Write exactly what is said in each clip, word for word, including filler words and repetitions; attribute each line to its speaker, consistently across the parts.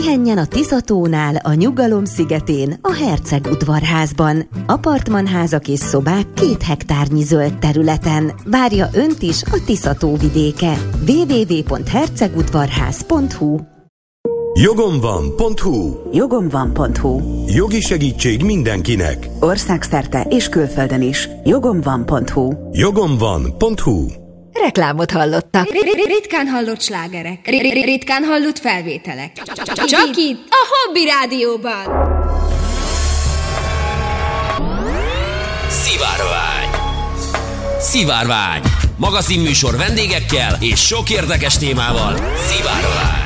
Speaker 1: Pihenjen a Tiszatónál, a Nyugalom szigetén, a Herceg udvarházban. Apartmanházak és szobák két hektárnyi zöld területen. Várja önt is a Tiszató vidéke. double-u double-u double-u pont hercegudvarház pont hu
Speaker 2: Jogom van pont hu
Speaker 3: Jogom van pont hu
Speaker 2: Jogi segítség mindenkinek.
Speaker 3: Országszerte és külföldön is. Jogom van pont hu
Speaker 2: Jogom van pont hu
Speaker 4: Reklámot hallottak.
Speaker 5: Ritkán hallott slágerek. Ritkán hallott felvételek. Csak itt, a Hobby Rádióban.
Speaker 6: Szivárvány. Szivárvány. Magazinműsor vendégekkel és sok érdekes témával. Szivárvány.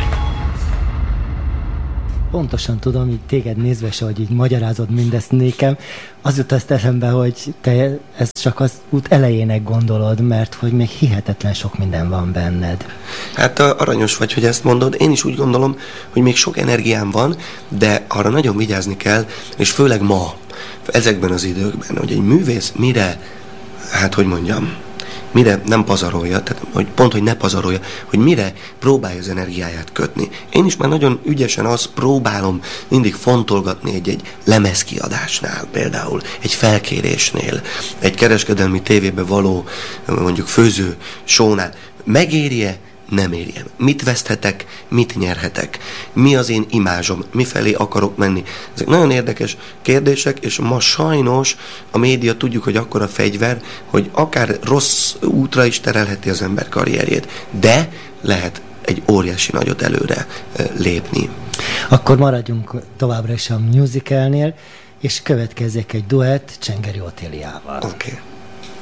Speaker 7: Pontosan tudom, így téged nézve se, hogy így magyarázod mindezt nékem, az jut azt eszembe, hogy te ezt csak az út elejének gondolod, mert hogy még hihetetlen sok minden van benned.
Speaker 8: Hát aranyos vagy, hogy ezt mondod. Én is úgy gondolom, hogy még sok energiám van, de arra nagyon vigyázni kell, és főleg ma, ezekben az időkben, hogy egy művész mire, hát hogy mondjam, mire nem pazarolja, tehát hogy pont, hogy ne pazarolja, hogy mire próbálja az energiáját kötni. Én is már nagyon ügyesen azt próbálom mindig fontolgatni egy-egy lemezkiadásnál, például egy felkérésnél, egy kereskedelmi tévébe való mondjuk főző shownál. Megéri-e? Nem érjem. Mit veszthetek, mit nyerhetek? Mi az én imázsom? Mifelé akarok menni? Ezek nagyon érdekes kérdések, és ma sajnos a média tudjuk, hogy akkora fegyver, hogy akár rossz útra is terelheti az ember karrierjét, de lehet egy óriási nagyot előre lépni.
Speaker 7: Akkor maradjunk továbbra is a musicalnél, és következzék egy duett Csengeri Otíliával.
Speaker 8: Oké. Okay.